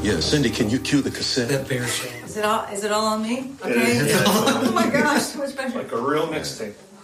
Yeah, Cindy, can you cue the cassette? That bear show. Is it all on me? Okay. Oh my gosh, so much better. Like a real mixtape.